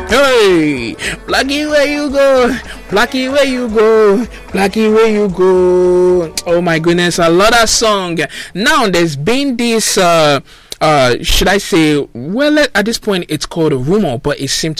Hey, Blackie, where you go? Blackie, where you go? Blackie, where you go? Oh my goodness, I love that song. Now, there's been this, should I say, well, at this point, it's called a rumor, but it seems